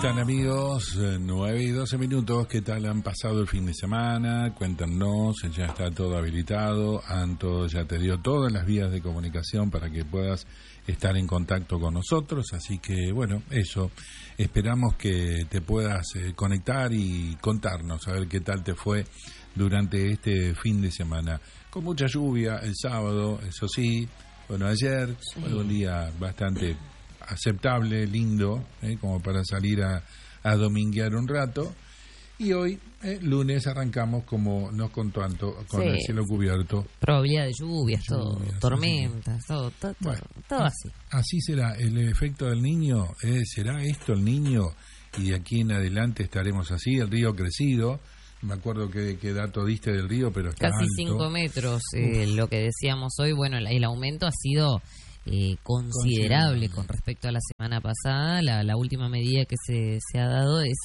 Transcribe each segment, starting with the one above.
están, amigos? 9:12. ¿Qué tal han pasado el fin de semana? Cuéntanos, ya está todo habilitado. Anto ya te dio todas las vías de comunicación para que puedas estar en contacto con nosotros. Así que, bueno, eso. Esperamos que te puedas conectar y contarnos, a ver qué tal te fue durante este fin de semana. Con mucha lluvia el sábado, eso sí. Bueno, ayer fue un día bastante aceptable, lindo, como para salir a dominguear un rato. Y hoy, lunes, arrancamos como nos contó Anto, con el cielo cubierto. Probabilidad de lluvias, todo, tormentas, todo así. Así será el efecto del niño. ¿Será esto el niño? Y de aquí en adelante estaremos así, el río crecido. Me acuerdo qué dato diste del río, pero está casi alto. 5 metros, lo que decíamos hoy. Bueno, el aumento ha sido considerable con respecto a la semana pasada. La última medida que se ha dado es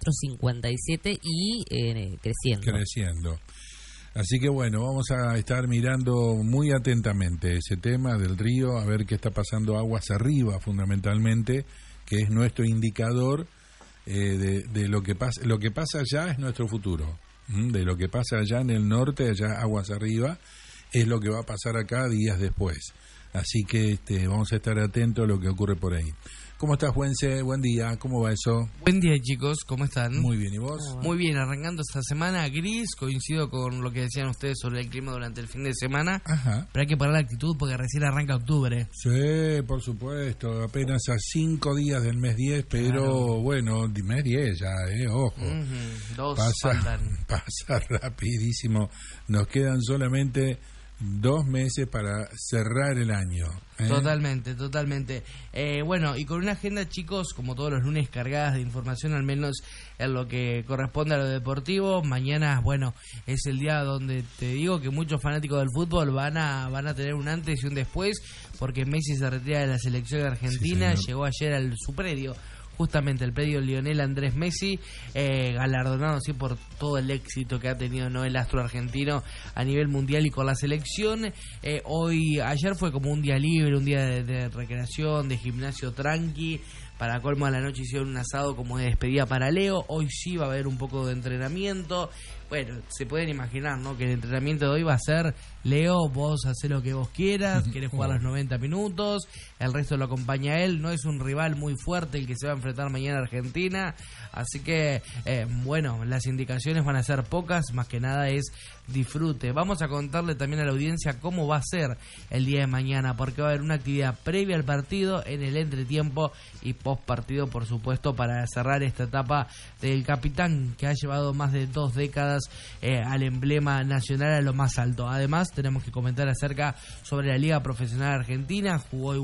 4,57 y creciendo. Así que bueno, vamos a estar mirando muy atentamente ese tema del río, a ver qué está pasando aguas arriba fundamentalmente, que es nuestro indicador de lo que pasa. Lo que pasa allá es nuestro futuro. De lo que pasa allá en el norte, allá aguas arriba, es lo que va a pasar acá días después. Así que vamos a estar atentos a lo que ocurre por ahí. ¿Cómo estás, Juense? Buen día, ¿cómo va eso? Buen día, chicos, ¿cómo están? Muy bien, ¿y vos? Muy bien, arrancando esta semana gris, coincido con lo que decían ustedes sobre el clima durante el fin de semana. Ajá. Pero hay que parar la actitud porque recién arranca octubre. Sí, por supuesto, apenas a 5 días del mes 10, pero claro. Bueno, mes 10 ya, ojo. Dos faltan. Pasa rapidísimo, nos quedan solamente 2 meses para cerrar el año. Totalmente. Bueno, y con una agenda, chicos, como todos los lunes, cargadas de información, al menos en lo que corresponde a lo deportivo. Mañana, bueno, es el día donde te digo que muchos fanáticos del fútbol van a tener un antes y un después, porque Messi se retira de la selección argentina, sí, llegó ayer a su predio. Justamente el predio Lionel Andrés Messi, galardonado así por todo el éxito que ha tenido, ¿no?, el astro argentino a nivel mundial y con la selección. Ayer fue como un día libre, un día de recreación, de gimnasio tranqui. Para colmo, a la noche hicieron un asado como de despedida para Leo. Hoy sí va a haber un poco de entrenamiento. Bueno, se pueden imaginar, ¿no?, que el entrenamiento de hoy va a ser: Leo, vos hacés lo que vos quieras, querés jugar los 90 minutos, el resto lo acompaña él. No es un rival muy fuerte el que se va a enfrentar mañana a Argentina, así que, bueno, las indicaciones van a ser pocas, más que nada es disfrute. Vamos a contarle también a la audiencia cómo va a ser el día de mañana, porque va a haber una actividad previa al partido, en el entretiempo y post partido, por supuesto, para cerrar esta etapa del capitán que ha llevado más de 2 décadas al emblema nacional a lo más alto. Además, tenemos que comentar acerca sobre la Liga Profesional Argentina.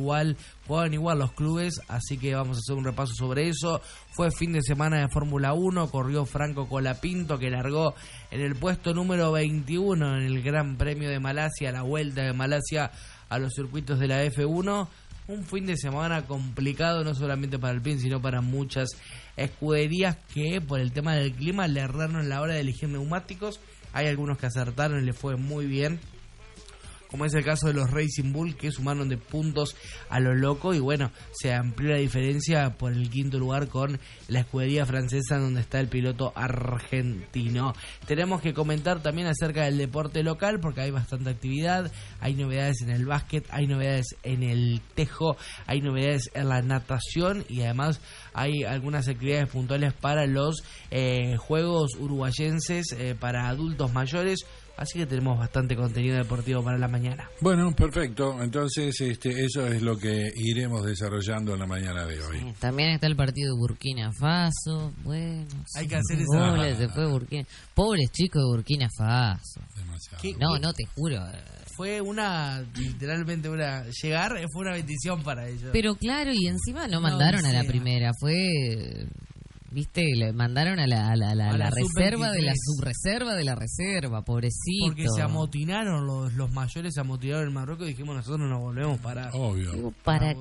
Jugaban igual los clubes, así que vamos a hacer un repaso sobre eso. Fue fin de semana de Fórmula 1, corrió Franco Colapinto, que largó en el puesto número 21 en el Gran Premio de Malasia, la Vuelta de Malasia a los circuitos de la F1. Un fin de semana complicado, no solamente para el PIN, sino para muchas escuderías que por el tema del clima le erraron la hora de elegir neumáticos. Hay algunos que acertaron y les fue muy bien, como es el caso de los Racing Bull, que sumaron de puntos a lo loco, y bueno, se amplió la diferencia por el 5º lugar con la escudería francesa, donde está el piloto argentino. Tenemos que comentar también acerca del deporte local, porque hay bastante actividad. Hay novedades en el básquet, hay novedades en el tejo, hay novedades en la natación, y además hay algunas actividades puntuales para los Juegos Uruguayenses para adultos mayores. Así que tenemos bastante contenido deportivo para la mañana. Bueno, perfecto. Entonces, eso es lo que iremos desarrollando en la mañana de hoy. Sí, también está el partido de Burkina Faso. Bueno, hay que hacer esa. Se fue Burkina. Pobres chicos de Burkina Faso. Demasiado. No, te juro. Fue literalmente llegar fue una bendición para ellos. Pero claro, y encima no mandaron a la primera, fue... ¿Viste? Le mandaron a la reserva de la subreserva de la reserva, pobrecito. Porque se amotinaron los mayores, se amotinaron en Marruecos y dijimos, nosotros nos volvemos para... Obvio. Digo, ¿para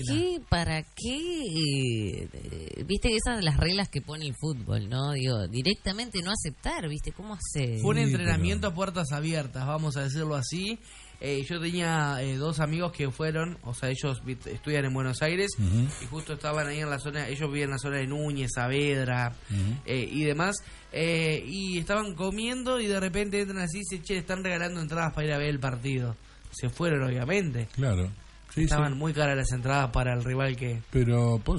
qué? ¿Viste? Esas son las reglas que pone el fútbol, ¿no? Digo, directamente no aceptar, ¿viste? ¿Cómo hace? Fue un entrenamiento a puertas abiertas, vamos a decirlo así. Yo tenía 2 amigos que fueron, o sea, ellos estudian en Buenos Aires y justo estaban ahí en la zona, ellos vivían en la zona de Núñez, Saavedra y demás, y estaban comiendo y de repente entran así y dicen, che, están regalando entradas para ir a ver el partido. Se fueron, obviamente. Claro. Sí, estaban muy caras las entradas para el rival que... Pero por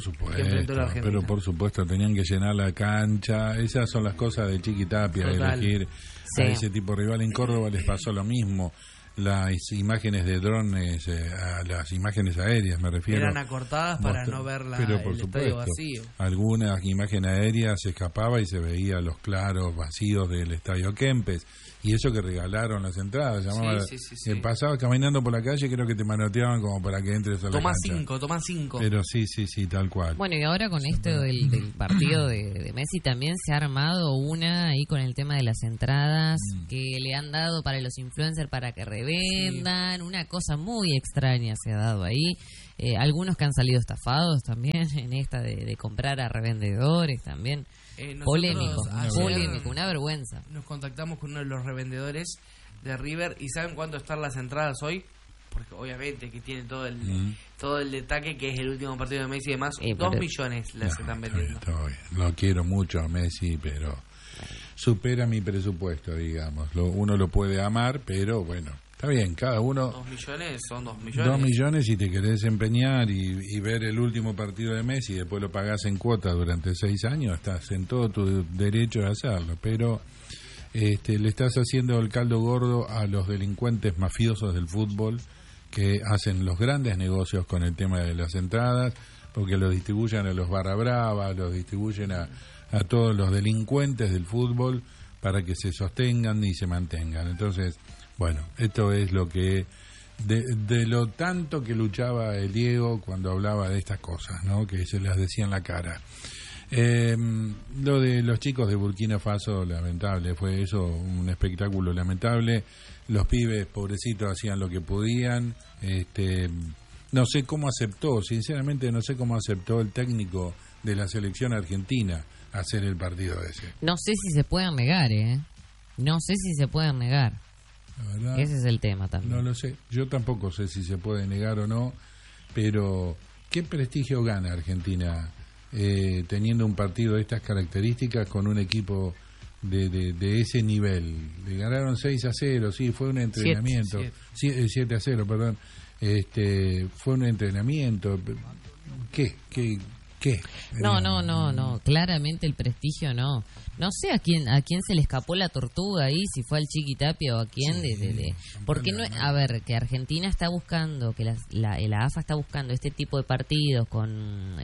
supuesto, tenían que llenar la cancha. Esas son las cosas de Chiquitapia, de elegir a ese tipo de rival. En Córdoba les pasó lo mismo. Las imágenes de drones, a las imágenes aéreas me refiero, eran acortadas para no ver el estadio vacío. Algunas imágenes aéreas se escapaba y se veía los claros vacíos del estadio Kempes. Y eso que regalaron las entradas, sí. Pasabas caminando por la calle, creo que te manoteaban como para que entres a la cancha. Toma 5. Pero sí, tal cual. Bueno, y ahora con esto del partido de Messi también se ha armado una ahí con el tema de las entradas que le han dado para los influencers para que revendan, una cosa muy extraña se ha dado ahí. Algunos que han salido estafados también en esta de comprar a revendedores también. Polémico, una vergüenza. Nos contactamos con uno de los revendedores de River y ¿saben cuánto están las entradas hoy? Porque obviamente que tiene todo el detalle que es el último partido de Messi y demás. 2 millones las están vendiendo. Está bien. Lo quiero mucho a Messi, pero supera mi presupuesto, digamos. Uno lo puede amar, pero bueno, está bien, cada uno... 2 millones son 2 millones. 2 millones si te querés empeñar y ver el último partido de Messi y después lo pagás en cuota durante 6 años, estás en todo tu derecho de hacerlo, pero le estás haciendo el caldo gordo a los delincuentes mafiosos del fútbol que hacen los grandes negocios con el tema de las entradas, porque los distribuyen a los barra brava, los distribuyen a todos los delincuentes del fútbol para que se sostengan y se mantengan. Entonces, bueno, esto es lo que de lo tanto que luchaba el Diego cuando hablaba de estas cosas, ¿no? Que se las decía en la cara. Lo de los chicos de Burkina Faso, lamentable, fue eso, un espectáculo lamentable. Los pibes, pobrecitos, hacían lo que podían. No sé cómo aceptó, sinceramente no sé cómo aceptó el técnico de la selección argentina hacer el partido ese. No sé si se pueden negar, No sé si se pueden negar. Verdad, ese es el tema también. No lo sé, yo tampoco sé si se puede negar o no, pero ¿qué prestigio gana Argentina teniendo un partido de estas características con un equipo de ese nivel? Le ganaron 6-0, sí, fue un entrenamiento. 7-0, perdón. Fue un entrenamiento. ¿Qué? No, claramente el prestigio no. No sé a quién se le escapó la tortuga ahí, si fue al Chiquitapia o a quién porque no, a ver, que Argentina está buscando, que la AFA está buscando este tipo de partidos con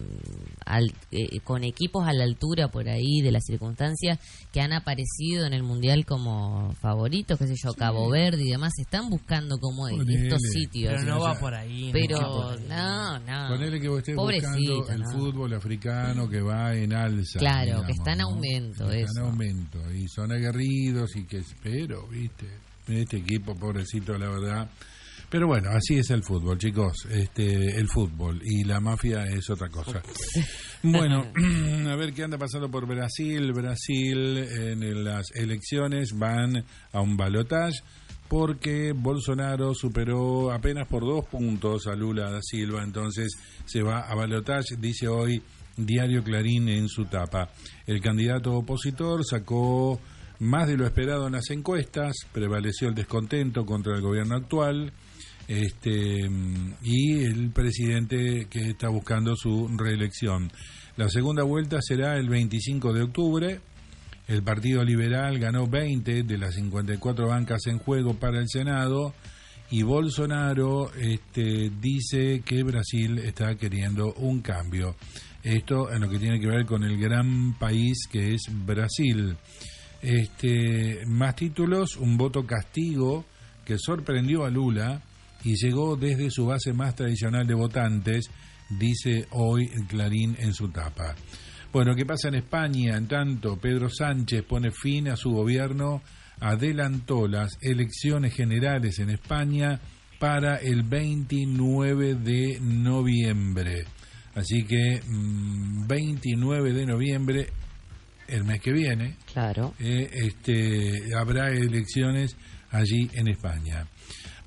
equipos a la altura por ahí de las circunstancias que han aparecido en el Mundial como favoritos, qué sé yo, Cabo Verde y demás, están buscando como estos sitios. Pero no va por ahí. Pero no. Ponele que vos estés buscando el fútbol africano que va en alza. Claro, digamos, que está en ¿no? aumento. Está en aumento y son aguerridos pero viste, este equipo pobrecito, la verdad. Pero bueno, así es el fútbol, chicos. El fútbol y la mafia es otra cosa. Bueno, a ver qué anda pasando por Brasil. Brasil en las elecciones van a un balotaje porque Bolsonaro superó apenas por 2 puntos a Lula da Silva, entonces se va a balotaje, dice hoy Diario Clarín en su tapa. El candidato opositor sacó más de lo esperado en las encuestas, prevaleció el descontento contra el gobierno actual, y el presidente que está buscando su reelección. La segunda vuelta será el 25 de octubre. El Partido Liberal ganó 20 de las 54 bancas en juego para el Senado y Bolsonaro dice que Brasil está queriendo un cambio. Esto en lo que tiene que ver con el gran país que es Brasil. Más títulos, un voto castigo que sorprendió a Lula y llegó desde su base más tradicional de votantes, dice hoy el Clarín en su tapa. Bueno, ¿qué pasa en España? En tanto, Pedro Sánchez pone fin a su gobierno, adelantó las elecciones generales en España para el 29 de noviembre. Así que 29 de noviembre, el mes que viene, claro, habrá elecciones allí en España.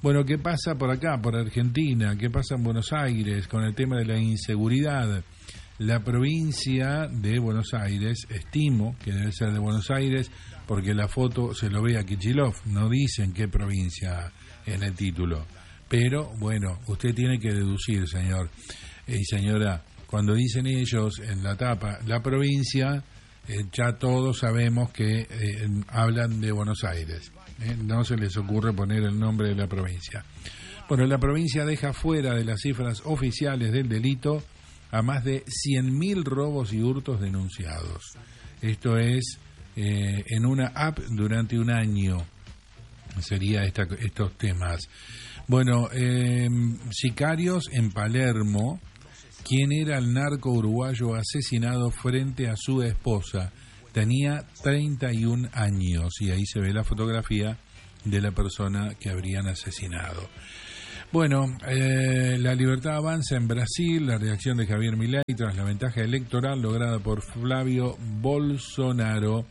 Bueno, ¿qué pasa por acá, por Argentina? ¿Qué pasa en Buenos Aires con el tema de la inseguridad? La provincia de Buenos Aires, estimo que debe ser de Buenos Aires, porque la foto se lo ve a Kicillof, no dicen qué provincia en el título. Pero, bueno, usted tiene que deducir, señor y señora, cuando dicen ellos en la tapa, la provincia, ya todos sabemos que hablan de Buenos Aires. No se les ocurre poner el nombre de la provincia. Bueno, la provincia deja fuera de las cifras oficiales del delito a más de 100.000 robos y hurtos denunciados. Esto es en una app durante un año. Sería estos temas. Bueno, sicarios en Palermo. ¿Quién era el narco uruguayo asesinado frente a su esposa? Tenía 31 años y ahí se ve la fotografía de la persona que habrían asesinado. Bueno, la libertad avanza en Brasil, la reacción de Javier Milei tras la ventaja electoral lograda por Flavio Bolsonaro.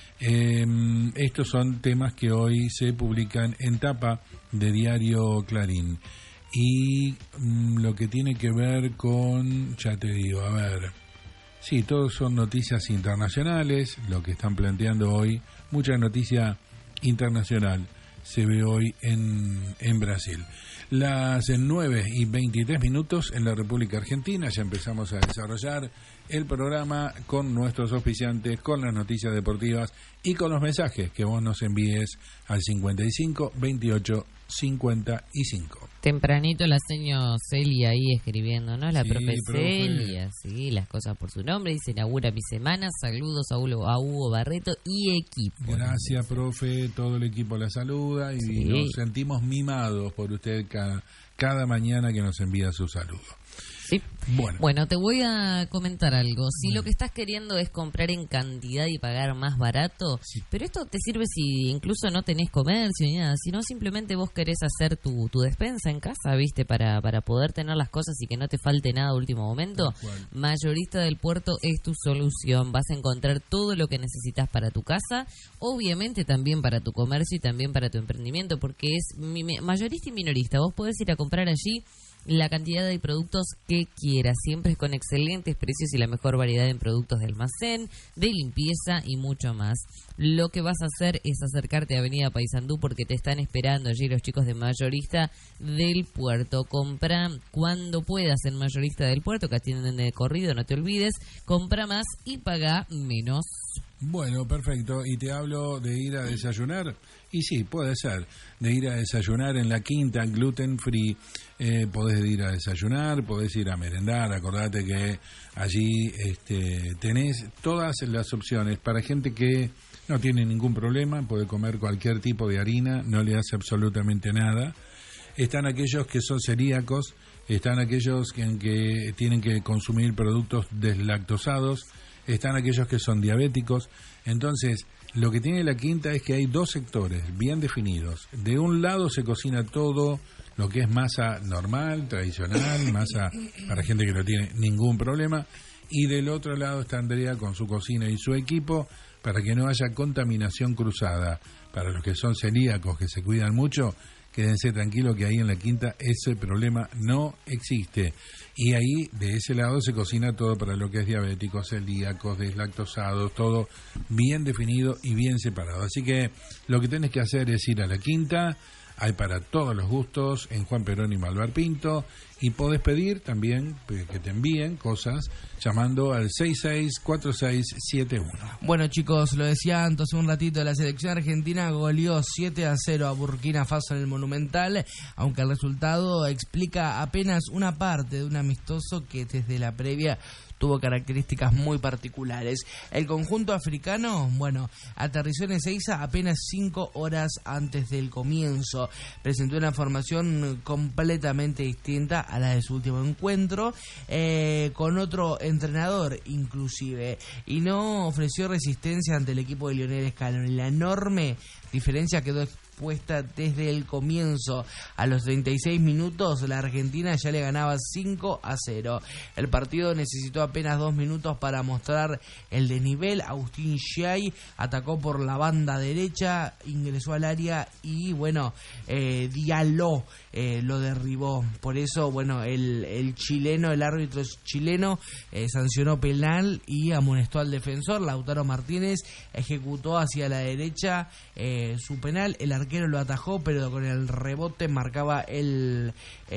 Estos son temas que hoy se publican en tapa de Diario Clarín. Y lo que tiene que ver con, ya te digo, a ver, sí, todos son noticias internacionales, lo que están planteando hoy, mucha noticia internacional se ve hoy en Brasil. Las 9:23 en la República Argentina, ya empezamos a desarrollar el programa con nuestros auspiciantes, con las noticias deportivas y con los mensajes que vos nos envíes al 55 28 55. Tempranito la señora Celia ahí escribiendo, ¿no? La Sí, profe profe. Celia, sí, las cosas por su nombre, dice, inaugura mi semana, saludos a Hugo Barreto y equipo. Gracias, profe, todo el equipo la saluda y Sí. nos sentimos mimados por usted cada mañana que nos envía su saludo. Sí. Bueno, Bueno, te voy a comentar algo. Si lo que estás queriendo es comprar en cantidad y pagar más barato, Sí. pero esto te sirve si incluso no tenés comercio ni nada, sino simplemente vos querés hacer tu despensa en casa, ¿viste? Para poder tener las cosas y que no te falte nada a último momento. Tal cual. Mayorista del Puerto es tu solución. Vas a encontrar todo lo que necesitas para tu casa, obviamente también para tu comercio y también para tu emprendimiento, porque es mayorista y minorista. Vos podés ir a comprar allí la cantidad de productos que quieras, siempre con excelentes precios y la mejor variedad en productos de almacén, de limpieza y mucho más. Lo que vas a hacer es acercarte a Avenida Paysandú porque te están esperando allí los chicos de Mayorista del Puerto. Compra cuando puedas en Mayorista del Puerto, que atienden de corrido, no te olvides. Compra más y paga menos. Bueno, perfecto. ¿Y te hablo de ir a desayunar? Y sí, puede ser. De ir a desayunar en La Quinta, gluten free. Podés ir a desayunar, podés ir a merendar. Acordate que allí tenés todas las opciones para gente que no tiene ningún problema, puede comer cualquier tipo de harina, no le hace absolutamente nada. Están aquellos que son celíacos, están aquellos que tienen que consumir productos deslactosados, están aquellos que son diabéticos. Entonces, lo que tiene La Quinta es que hay dos sectores bien definidos. De un lado se cocina todo lo que es masa normal, tradicional, masa para gente que no tiene ningún problema, y del otro lado está Andrea con su cocina y su equipo para que no haya contaminación cruzada. Para los que son celíacos, que se cuidan mucho, quédense tranquilos que ahí en La Quinta ese problema no existe. Y ahí, de ese lado, se cocina todo para lo que es diabéticos, celíacos, deslactosados, todo bien definido y bien separado. Así que lo que tenés que hacer es ir a La Quinta, hay para todos los gustos, en Juan Perón y Malvar Pinto, y podés pedir también que te envíen cosas llamando al 664671. Bueno, chicos, lo decía antes hace un ratito, la selección argentina goleó 7-0 a Burkina Faso en el Monumental, aunque el resultado explica apenas una parte de un amistoso que desde la previa tuvo características muy particulares. El conjunto africano, bueno, aterrizó en Ezeiza apenas 5 horas antes del comienzo. Presentó una formación completamente distinta a la de su último encuentro, con otro entrenador inclusive, y no ofreció resistencia ante el equipo de Lionel Scaloni. La enorme diferencia quedó puesta desde el comienzo. A los 36 minutos la Argentina ya le ganaba 5-0. El partido necesitó apenas 2 minutos para mostrar el desnivel. Agustín Giai atacó por la banda derecha, ingresó al área y bueno, Diallo lo derribó. Por eso, bueno, el chileno, el árbitro chileno sancionó penal y amonestó al defensor. Lautaro Martínez ejecutó hacia la derecha su penal. El arquero lo atajó, pero con el rebote marcaba el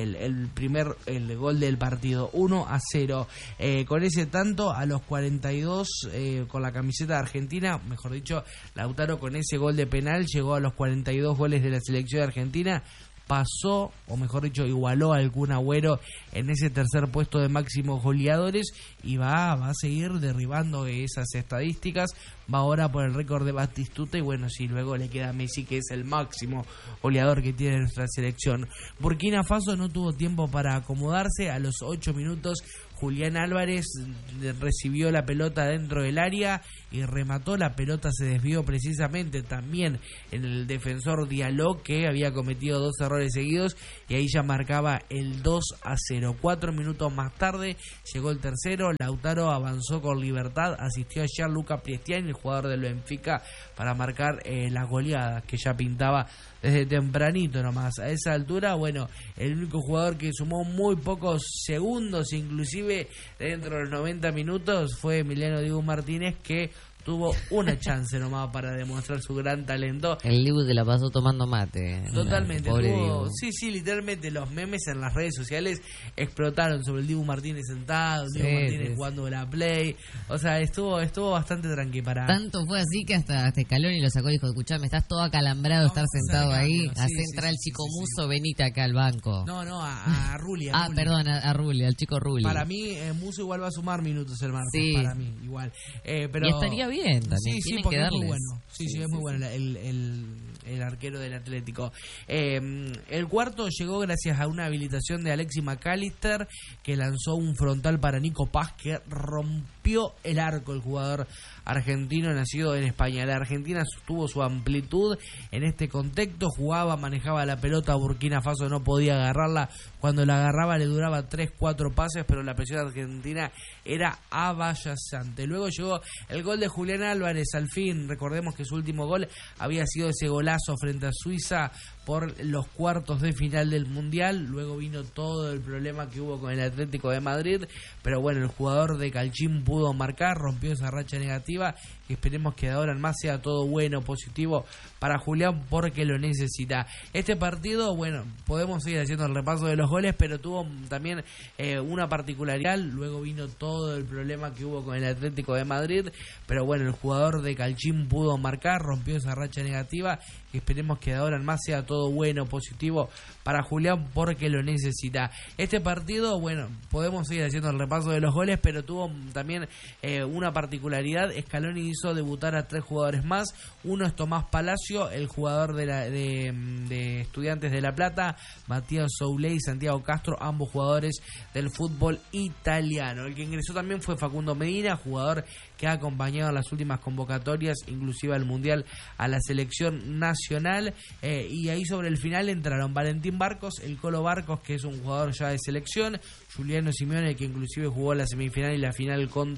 gol del partido, 1-0. Con ese tanto, a los 42, con la camiseta de Argentina, mejor dicho, Lautaro con ese gol de penal llegó a los 42 goles de la selección argentina. Pasó, o mejor dicho, igualó al Kun Agüero en ese tercer puesto de máximos goleadores y va a seguir derribando esas estadísticas. Va ahora por el récord de Batistuta y bueno, si luego le queda a Messi, que es el máximo goleador que tiene nuestra selección. Burkina Faso no tuvo tiempo para acomodarse. A los 8 minutos Julián Álvarez recibió la pelota dentro del área y remató. La pelota se desvió precisamente también en el defensor Diallo, que había cometido 2 errores seguidos, y ahí ya marcaba el 2-0. 4 minutos más tarde llegó el tercero. Lautaro avanzó con libertad, asistió a Gianluca Priestiani, el jugador del Benfica, para marcar las goleadas que ya pintaba desde tempranito nomás. A esa altura, bueno, el único jugador que sumó muy pocos segundos, inclusive dentro de los 90 minutos, fue Emiliano Dibu Martínez, que tuvo una chance nomás para demostrar su gran talento. El Dibu se la pasó tomando mate. Totalmente. Sí, literalmente los memes en las redes sociales explotaron sobre el Dibu Martínez sentado, el Dibu Martínez jugando la Play. O sea, estuvo bastante tranqui para... Tanto fue así que hasta Scaloni lo sacó y dijo, escuchame, estás todo acalambrado de estar sentado ahí, hacé entrar al chico Muso, venite acá al banco. No, a Rulli. Perdón, a Rulli, al chico Rulli. Para mí, Muso igual va a sumar minutos el martes, para mí, igual. Pero... Y estaría bien también, sí, porque es muy bueno. Sí, es muy bueno el arquero del Atlético. El cuarto llegó gracias a una habilitación de Alexis McAllister, que lanzó un frontal para Nico Paz, que rompió el arco. El jugador argentino nacido en España. La Argentina tuvo su amplitud en este contexto, jugaba, manejaba la pelota. Burkina Faso no podía agarrarla, cuando la agarraba le duraba 3-4 pases, pero la presión argentina era avasallante. Luego llegó el gol de Julián Álvarez, al fin. Recordemos que su último gol había sido ese golazo frente a Suiza por los cuartos de final del Mundial. Luego vino todo el problema que hubo con el Atlético de Madrid, pero bueno, el jugador de Calchín pudo marcar, rompió esa racha negativa, y esperemos que de ahora en más sea todo bueno, positivo para Julián, porque lo necesita. Este partido, bueno, podemos seguir haciendo el repaso de los goles, pero tuvo también una particularidad. Luego vino todo el problema que hubo con el Atlético de Madrid, pero bueno, el jugador de Calchín pudo marcar, rompió esa racha negativa, y esperemos que de ahora en más sea todo bueno, positivo para Julián, porque lo necesita. Este partido, bueno, podemos seguir haciendo el repaso de los goles, pero tuvo también una particularidad. Scaloni hizo debutar a 3 jugadores más. Uno es Tomás Palacio, el jugador de Estudiantes de La Plata, Matías Soulé y Santiago Castro, ambos jugadores del fútbol italiano. El que ingresó también fue Facundo Medina, jugador que ha acompañado en las últimas convocatorias, inclusive al Mundial, a la selección nacional. Y ahí sobre el final entraron Valentín Barcos, el Colo Barcos, que es un jugador ya de selección, Juliano Simeone, que inclusive jugó la semifinal y la final con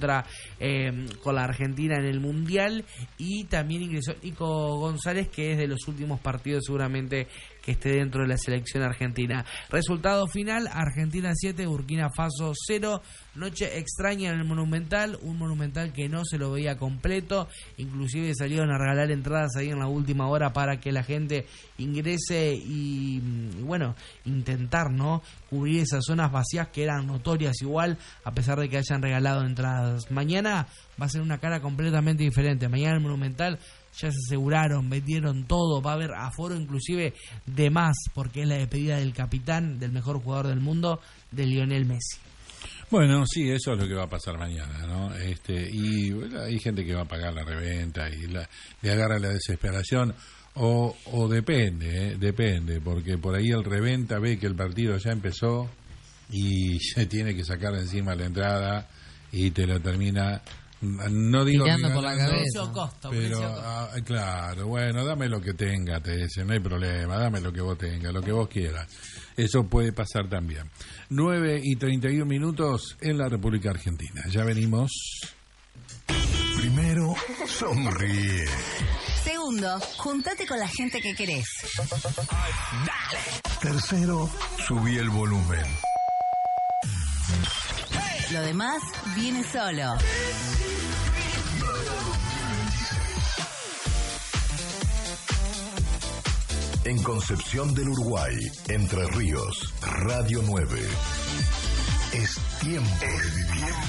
la Argentina en el Mundial, y también ingresó Nico González, que es de los últimos partidos seguramente que esté dentro de la selección argentina. Resultado final: Argentina 7, Burkina Faso 0. Noche extraña en el Monumental, un Monumental que no se lo veía completo, inclusive salieron a regalar entradas ahí en la última hora para que la gente ingrese y bueno, intentar cubrir esas zonas vacías que eran notorias igual, a pesar de que hayan regalado entradas. Mañana va a ser una cara completamente diferente. Mañana el Monumental ya se aseguraron, vendieron todo, va a haber aforo inclusive de más, porque es la despedida del capitán, del mejor jugador del mundo, de Lionel Messi. Bueno, sí, eso es lo que va a pasar mañana, ¿no? Y bueno, hay gente que va a pagar la reventa y le agarra la desesperación, o depende, porque por ahí el reventa ve que el partido ya empezó y se tiene que sacar encima la entrada y te lo termina No digo tirando por la cabeza. Precio costo, pero precio costo. claro, bueno, dame lo que tenga, te dicen, no hay problema, dame lo que vos tengas, lo que vos quieras. Eso puede pasar también. 9:31 en la República Argentina. Ya venimos. Primero, sonríe. Segundo, júntate con la gente que querés. Tercero, subí el volumen. Lo demás viene solo. En Concepción del Uruguay, Entre Ríos, Radio 9. Es tiempo de vivir.